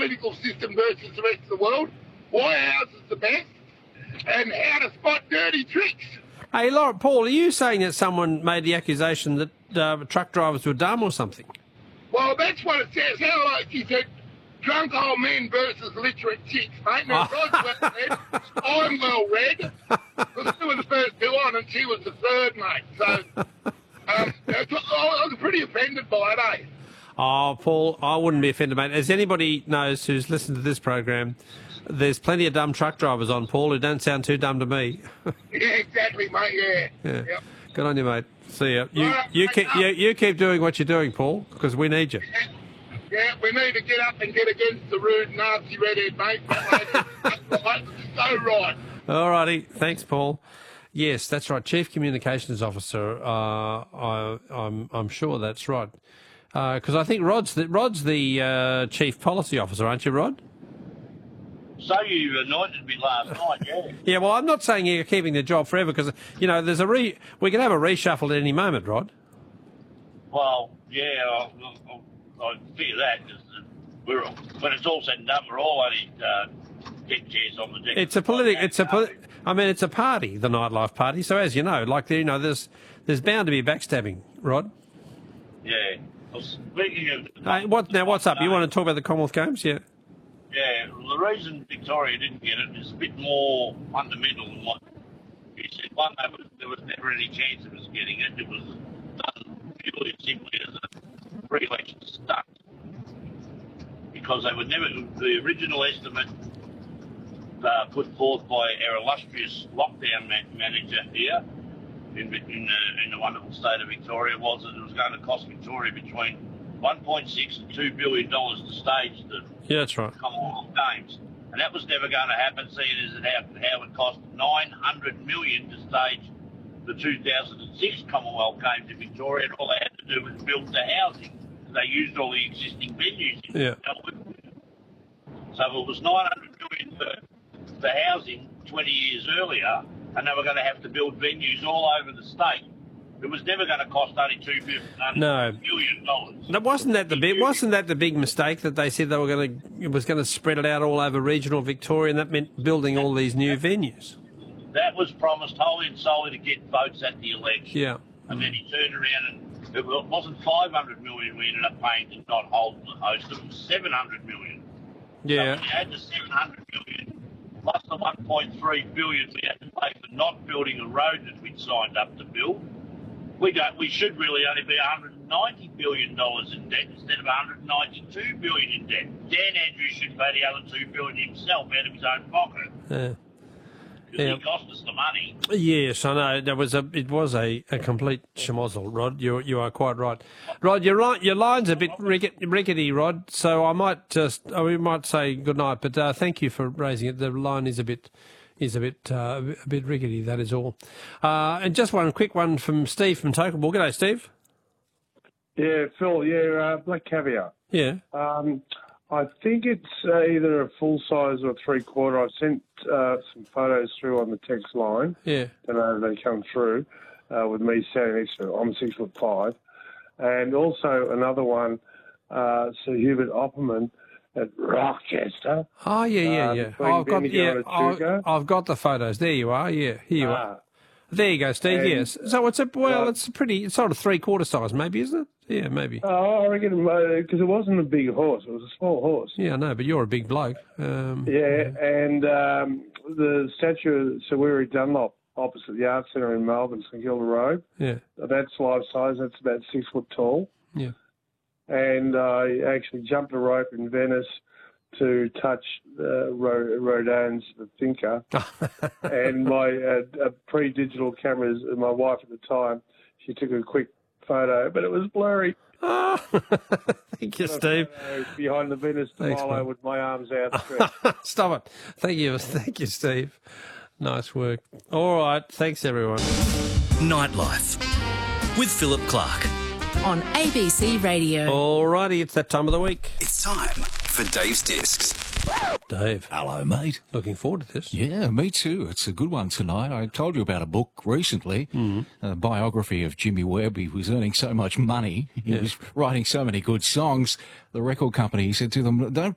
political system versus the rest of the world, why ours is the best, and how to spot dirty tricks. Hey, Paul, are you saying that someone made the accusation that truck drivers were dumb or something? Well, that's what it says. How like he said, drunk old men versus literate chicks, mate. Now, Rod's well read. I'm well read. Because we were the first two on and she was the third, mate. So I was pretty offended by it, eh? Oh, Paul, I wouldn't be offended, mate. As anybody knows who's listened to this program, there's plenty of dumb truck drivers on, Paul, who don't sound too dumb to me. Yeah, exactly, mate, yeah. Yep. Good on you, mate. See ya. You keep doing what you're doing, Paul, because we need you. Yeah, we need to get up and get against the rude, nasty redhead, mate. That's right. So right. All righty. Thanks, Paul. Yes, that's right. Chief Communications Officer. I'm sure that's right. Because I think Rod's the Chief Policy Officer, aren't you, Rod? So you anointed me last night, yeah. Yeah, well, I'm not saying you're keeping the job forever because, you know, we can have a reshuffle at any moment, Rod. Well, yeah, I fear that because when it's all said and done, we're all only deck chairs on the deck. It's a party, the Nightlife Party. So as you know, there's bound to be backstabbing, Rod. Yeah. Well, speaking of... what's up? You want to talk about the Commonwealth Games? Yeah. Yeah, the reason Victoria didn't get it is a bit more fundamental than what you said. One, there was never any chance of us getting it. It was done purely and simply as a pre-election stunt. Because they would never, the original estimate put forth by our illustrious lockdown manager here in the wonderful state of Victoria was that it was going to cost Victoria between $1.6 and $2 billion to stage the that's right. Commonwealth Games. And that was never going to happen, seeing as how it cost $900 million to stage the 2006 Commonwealth Games in Victoria, and all they had to do was build the housing. They used all the existing venues in Melbourne. So it was $900 million for housing 20 years earlier, and they were going to have to build venues all over the state. It was never going to cost only $2 billion. No, wasn't that the big mistake that they said it was going to spread it out all over regional Victoria, and that meant building all these new venues? That was promised wholly and solely to get votes at the election. Yeah. And then he turned around and it wasn't $500 million we ended up paying to not hold the host. It was $700 million. Yeah. So we had the $700 million plus the $1.3 billion we had to pay for not building a road that we'd signed up to build. We should really only be $190 billion in debt instead of $192 billion in debt. Dan Andrews should pay the other $2 billion himself out of his own pocket. Because he cost us the money. Yes, I know. It was a complete schmozzle, Rod. You are quite right, Rod. Your line's a bit rickety, Rod. So we might say good night, but thank you for raising it. The line is a bit rickety. That is all. And just one quick one from Steve from Tokaball. G'day, Steve. Yeah, Phil. Yeah, black caviar. Yeah. I think it's either a full size or a 3/4. I've sent some photos through on the text line. Yeah. Don't know if they come through with me standing next to it. I'm 6'5", and also another one, Sir Hubert Opperman at Rochester. Oh yeah. I've got the photos. There you are. Yeah, here you are. There you go, Steve. Yes. So it's it's sort of 3/4 size, maybe, isn't it? Yeah, maybe. I reckon because it wasn't a big horse; it was a small horse. Yeah, I know, but you're a big bloke. And the statue of Sir Weary Dunlop opposite the Arts Centre in Melbourne, St Kilda Road. Yeah. That's life size. That's about 6 foot tall. Yeah. And I actually jumped a rope in Venice to touch Rodin's The Thinker. And my pre-digital cameras, my wife at the time, she took a quick photo, but it was blurry. Thank you, Steve. Behind the Venice Milo with my arms outstretched. Stop it. Thank you, Steve. Nice work. All right. Thanks, everyone. Nightlife with Philip Clark. On ABC Radio. All righty, it's that time of the week. It's time for Dave's Discs. Dave. Hello, mate. Looking forward to this. Yeah, me too. It's a good one tonight. I told you about a book recently, a biography of Jimmy Webb. He was earning so much money. He was writing so many good songs. The record company said to them, don't